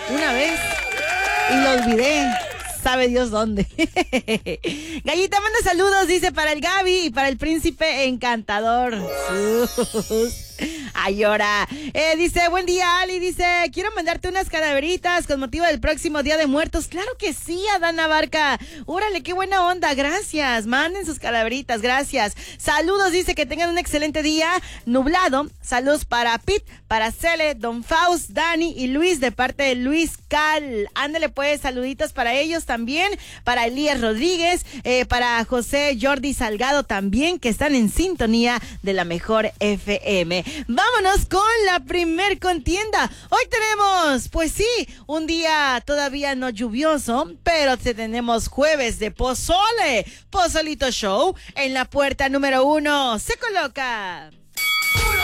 una vez y lo olvidé. Sabe Dios dónde. Gallita manda saludos, dice, para el Gaby y para el príncipe encantador. Ay, llora. Dice, buen día, Ali. Dice, quiero mandarte unas calaveritas con motivo del próximo Día de Muertos. Claro que sí, Adana Barca. Órale, qué buena onda. Gracias. Manden sus calaveritas. Gracias. Saludos, dice, que tengan un excelente día. Nublado. Saludos para Pete, para Cele, Don Faust, Dani y Luis, de parte de Luis Cal. Ándale, pues, saluditos para ellos también. Para Elías Rodríguez, para José Jordi Salgado también, que están en sintonía de la mejor FM. Vámonos con la primer contienda. Hoy tenemos, pues sí, un día todavía no lluvioso, pero tenemos jueves de pozole. Pozolito Show en la puerta número 1. Se coloca...